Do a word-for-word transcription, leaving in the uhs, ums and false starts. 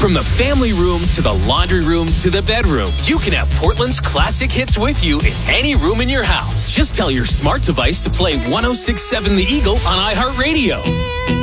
From the family room to the laundry room to the bedroom, you can have Portland's classic hits with you in any room in your house. Just tell your smart device to play one oh six point seven The Eagle on iHeartRadio.